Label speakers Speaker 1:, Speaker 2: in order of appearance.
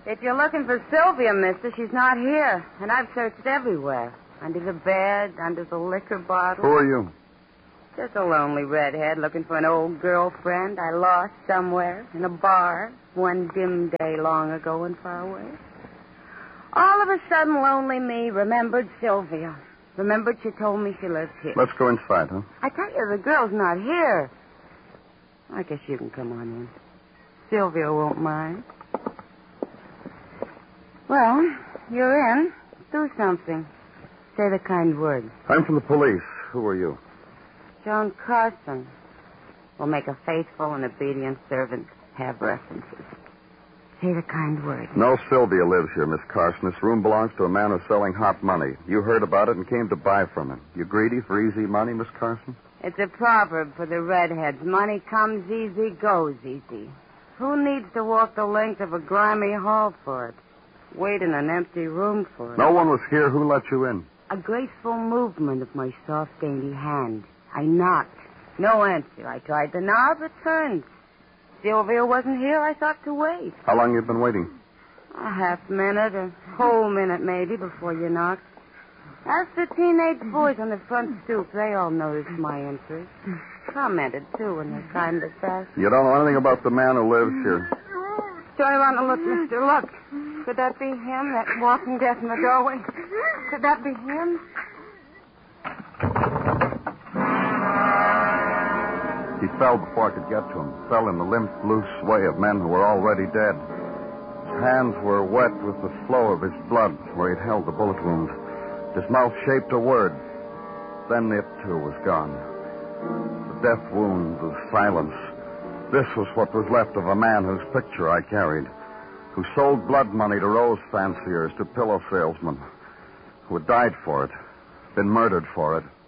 Speaker 1: If you're looking for Sylvia, mister, she's not here. And I've searched everywhere. Under the bed, under the liquor bottle.
Speaker 2: Who are you?
Speaker 1: Just a lonely redhead looking for an old girlfriend I lost somewhere in a bar one dim day long ago and far away. All of a sudden, lonely me remembered Sylvia. Remembered she told me she lives here.
Speaker 2: Let's go inside, huh?
Speaker 1: I tell you, the girl's not here. I guess you can come on in. Sylvia won't mind. Well, you're in. Do something. Say the kind word.
Speaker 2: I'm from the police. Who are you?
Speaker 1: Joan Carson. Will make a faithful and obedient servant have references. Say the kind word.
Speaker 2: No Sylvia lives here, Miss Carson. This room belongs to a man who's selling hot money. You heard about it and came to buy from him. You greedy for easy money, Miss Carson?
Speaker 1: It's a proverb for the redheads. Money comes easy, goes easy. Who needs to walk the length of a grimy hall for it? Wait in an empty room for it.
Speaker 2: No one was here. Who let you in?
Speaker 1: A graceful movement of my soft, dainty hand. I knocked. No answer. I tried the knob. It turned. Sylvia wasn't here. I thought to wait.
Speaker 2: How long you been waiting?
Speaker 1: A half minute, a whole minute maybe, before you knocked. Ask the teenage boys on the front stoop. They all noticed my interest. Commented, too, in their kind of fashion.
Speaker 2: You don't know anything about the man who lives here.
Speaker 1: Turn around and look, mister. Look. Could that be him, that walking death in the doorway? Could that be him?
Speaker 2: He fell before I could get to him. Fell in the limp, loose way of men who were already dead. His hands were wet with the flow of his blood where he'd held the bullet wound. His mouth shaped a word. Then it, too, was gone. The death wound, the silence. This was what was left of a man whose picture I carried, who sold blood money to rose fanciers, to pillow salesmen, who had died for it, been murdered for it,